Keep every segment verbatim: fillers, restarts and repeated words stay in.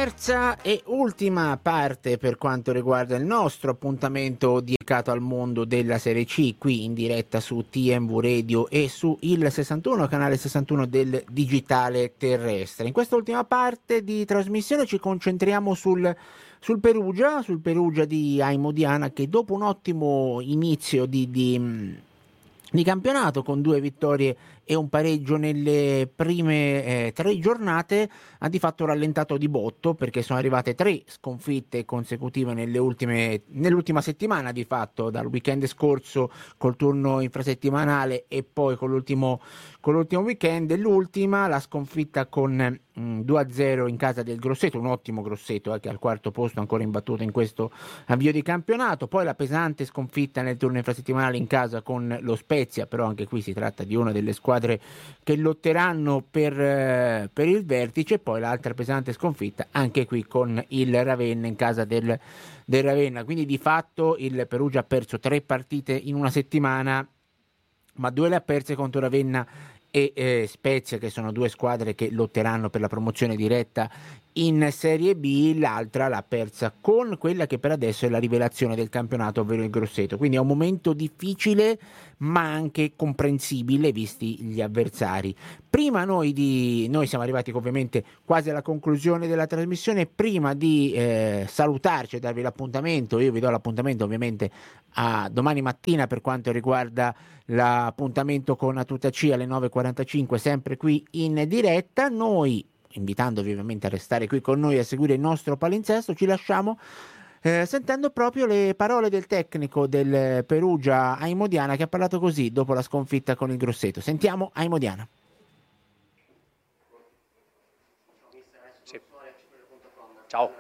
Terza e ultima parte per quanto riguarda il nostro appuntamento dedicato al mondo della Serie C, qui in diretta su T M V Radio e su il sessantuno, canale sessantuno del digitale terrestre. In questa ultima parte di trasmissione ci concentriamo sul, sul Perugia, sul Perugia di Aimo Diana, che dopo un ottimo inizio di, di, di campionato con due vittorie e un pareggio nelle prime eh, tre giornate ha di fatto rallentato di botto, perché sono arrivate tre sconfitte consecutive nelle ultime, nell'ultima settimana, di fatto dal weekend scorso col turno infrasettimanale e poi con l'ultimo, con l'ultimo weekend. L'ultima la sconfitta con mh, due a zero in casa del Grosseto, un ottimo Grosseto eh, che è al quarto posto ancora imbattuto in questo avvio di campionato. Poi la pesante sconfitta nel turno infrasettimanale in casa con lo Spezia, però anche qui si tratta di una delle squadre che lotteranno per, eh, per il vertice. Poi l'altra pesante sconfitta anche qui con il Ravenna in casa del, del Ravenna. Quindi di fatto il Perugia ha perso tre partite in una settimana, ma due le ha perse contro Ravenna e eh, Spezia, che sono due squadre che lotteranno per la promozione diretta in Serie B. L'altra l'ha persa con quella che per adesso è la rivelazione del campionato, ovvero il Grosseto. Quindi è un momento difficile ma anche comprensibile visti gli avversari. Prima noi di noi siamo arrivati ovviamente quasi alla conclusione della trasmissione. Prima di eh, salutarci e darvi l'appuntamento, io vi do l'appuntamento ovviamente a domani mattina per quanto riguarda l'appuntamento con A Tutta C alle nove e quarantacinque, sempre qui in diretta. Noi, invitandovi ovviamente a restare qui con noi a seguire il nostro palinsesto, ci lasciamo eh, sentendo proprio le parole del tecnico del Perugia Aimo Diana, che ha parlato così dopo la sconfitta con il Grosseto. Sentiamo Aimo Diana. Sì. Ciao.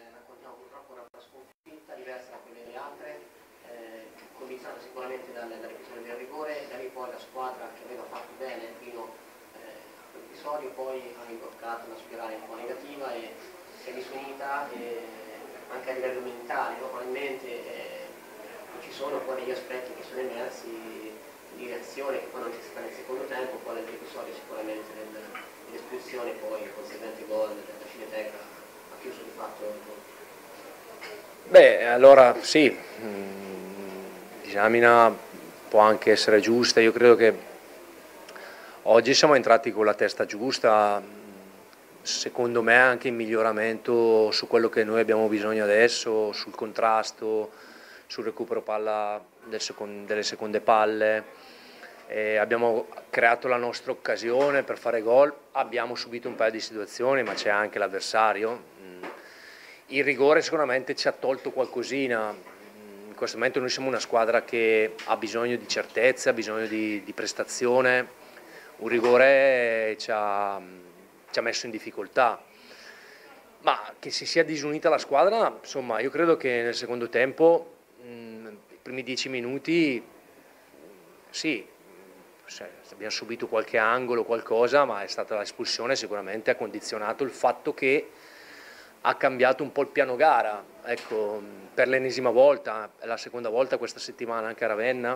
Sicuramente dalla decisione del rigore, da lì poi la squadra che aveva fatto bene fino eh, a quell'episodio poi ha imboccato una spirale un po' negativa e si è disunita e anche a livello mentale, no? Probabilmente eh, ci sono poi degli aspetti che sono emersi di reazione che poi non c'è stata nel secondo tempo, poi nell'episodio sicuramente del, dell'espulsione, poi il conseguente gol della Cineteca ha chiuso di fatto il gol. Beh, allora sì. Mm. Disamina può anche essere giusta, io credo che oggi siamo entrati con la testa giusta, secondo me anche in miglioramento su quello che noi abbiamo bisogno adesso, sul contrasto, sul recupero palla del second- delle seconde palle, e abbiamo creato la nostra occasione per fare gol, abbiamo subito un paio di situazioni ma c'è anche l'avversario, il rigore sicuramente ci ha tolto qualcosina. In questo momento noi siamo una squadra che ha bisogno di certezza, ha bisogno di, di prestazione, un rigore ci ha, ci ha messo in difficoltà, ma che si sia disunita la squadra, insomma io credo che nel secondo tempo, mh, i primi dieci minuti, sì, abbiamo subito qualche angolo, qualcosa, ma è stata l'espulsione sicuramente ha condizionato il fatto che ha cambiato un po' il piano gara, ecco, per l'ennesima volta, è la seconda volta questa settimana anche a Ravenna,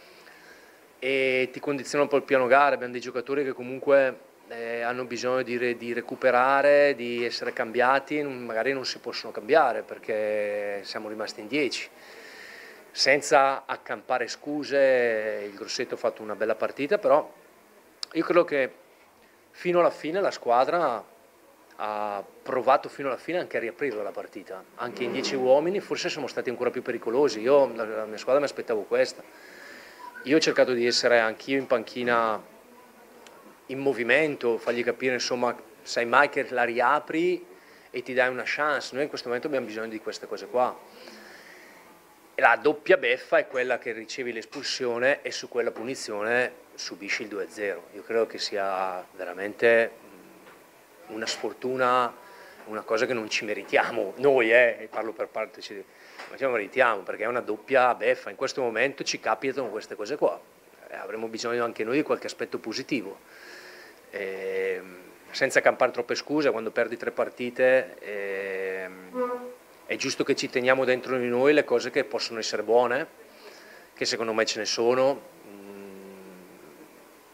e ti condiziona un po' il piano gara. Abbiamo dei giocatori che comunque eh, hanno bisogno di, re, di recuperare, di essere cambiati, magari non si possono cambiare perché siamo rimasti in dieci. Senza accampare scuse, il Grosseto ha fatto una bella partita, però io credo che fino alla fine la squadra ha provato fino alla fine anche a riaprirla la partita, anche in dieci uomini forse siamo stati ancora più pericolosi. Io, la, la mia squadra mi aspettavo questa, io ho cercato di essere anch'io in panchina in movimento, fargli capire insomma, sai mai che la riapri e ti dai una chance. Noi in questo momento abbiamo bisogno di queste cose qua, e la doppia beffa è quella che ricevi l'espulsione e su quella punizione subisci il due a zero. Io credo che sia veramente una sfortuna, una cosa che non ci meritiamo noi, eh, parlo per parte, ci, non ci meritiamo perché è una doppia beffa. In questo momento ci capitano queste cose qua, eh, avremo bisogno anche noi di qualche aspetto positivo, eh, senza campare troppe scuse. Quando perdi tre partite eh, è giusto che ci teniamo dentro di noi le cose che possono essere buone, che secondo me ce ne sono.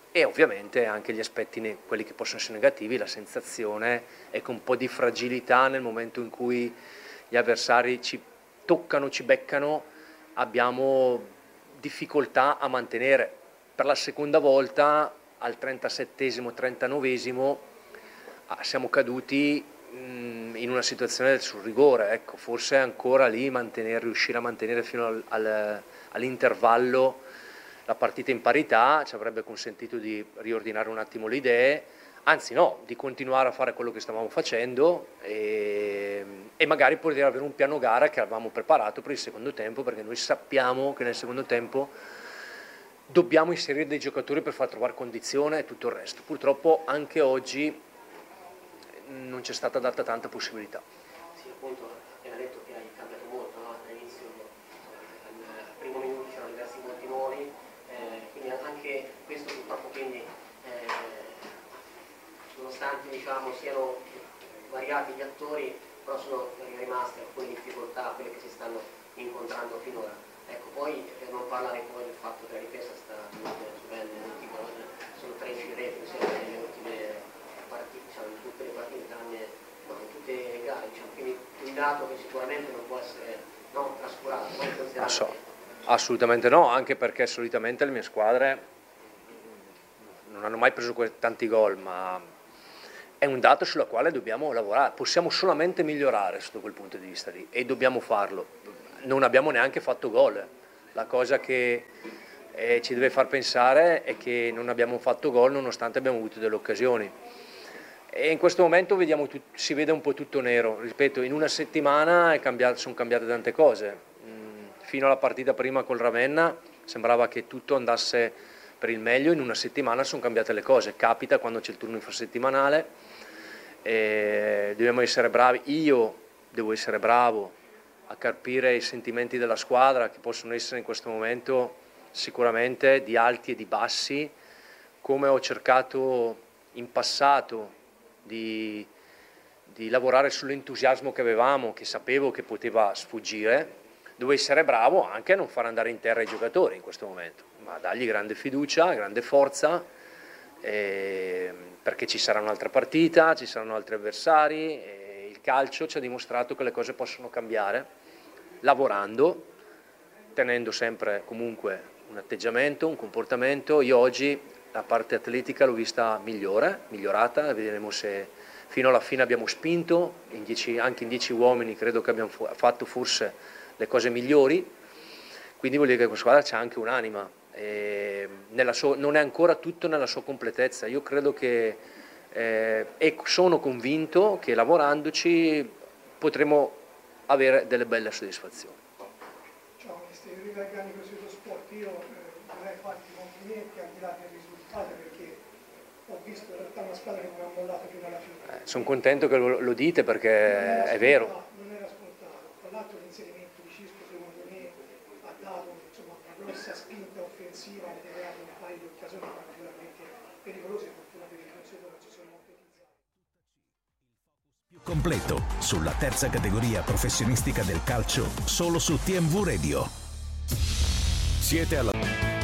e ovviamente anche gli aspetti, ne- quelli che possono essere negativi, la sensazione è che un po' di fragilità nel momento in cui gli avversari ci toccano, ci beccano, abbiamo difficoltà a mantenere. Per la seconda volta, al trentasettesimo, trentanovesimo, siamo caduti mh, in una situazione sul rigore, ecco, forse ancora lì mantenere, riuscire a mantenere fino al, al, all'intervallo la partita in parità ci avrebbe consentito di riordinare un attimo le idee, anzi no, di continuare a fare quello che stavamo facendo e, e magari poter avere un piano gara che avevamo preparato per il secondo tempo, perché noi sappiamo che nel secondo tempo dobbiamo inserire dei giocatori per far trovare condizione e tutto il resto. Purtroppo anche oggi non c'è stata data tanta possibilità. Sì, appunto, appena detto che hai cambiato molto, no? All'inizio, al primo minuto c'erano diversi volti nuovi, eh, quindi anche questo purtroppo, quindi, eh, nonostante diciamo, siano variati gli attori, però sono rimaste alcune difficoltà, quelle che si stanno incontrando finora. Ecco, poi per non parlare poi del fatto che la difesa sta subendo, tipo, sono tredici reti, nelle ultime partite, diciamo, in tutte le partite, tranne no, in tutte le gare, diciamo, quindi un dato che sicuramente non può essere no, trascurato, non considerato. So, assolutamente no, anche perché solitamente le mie squadre non hanno mai preso tanti gol, ma è un dato sulla quale dobbiamo lavorare, possiamo solamente migliorare sotto quel punto di vista lì e dobbiamo farlo. Non abbiamo neanche fatto gol, la cosa che eh, ci deve far pensare è che non abbiamo fatto gol nonostante abbiamo avuto delle occasioni e in questo momento vediamo tut- si vede un po' tutto nero, ripeto, in una settimana è cambiato, sono cambiate tante cose, mm, fino alla partita prima col Ravenna sembrava che tutto andasse per il meglio, in una settimana sono cambiate le cose, capita quando c'è il turno infrasettimanale, e dobbiamo essere bravi, io devo essere bravo a carpire i sentimenti della squadra che possono essere in questo momento sicuramente di alti e di bassi, come ho cercato in passato di, di lavorare sull'entusiasmo che avevamo, che sapevo che poteva sfuggire. Devo essere bravo anche a non far andare in terra i giocatori in questo momento, ma dargli grande fiducia, grande forza, eh, perché ci sarà un'altra partita, ci saranno altri avversari e il calcio ci ha dimostrato che le cose possono cambiare lavorando, tenendo sempre comunque un atteggiamento, un comportamento. Io oggi la parte atletica l'ho vista migliore, migliorata, vedremo se fino alla fine abbiamo spinto, in dieci, anche in dieci uomini credo che abbiamo fatto forse le cose migliori, quindi vuol dire che questa squadra c'ha anche un'anima, e nella sua, non è ancora tutto nella sua completezza, io credo che eh, e sono convinto che lavorandoci potremo avere delle belle soddisfazioni. Ciao mister, io ritornando così sullo sport, io eh, vorrei farti i complimenti al di là del risultato, perché ho visto in realtà una squadra che non ha mollato fino alla fine. Eh, sono contento che lo, lo dite perché è vero. Non era scontato, tra l'altro l'inserimento di Cisco secondo me ha dato insomma, una grossa spinta offensiva, ha creato un paio di occasioni particolarmente pericolose, fortunatamente non si sono concretizzate. Più completo sulla terza categoria professionistica del calcio solo su T M V Radio. Siete alla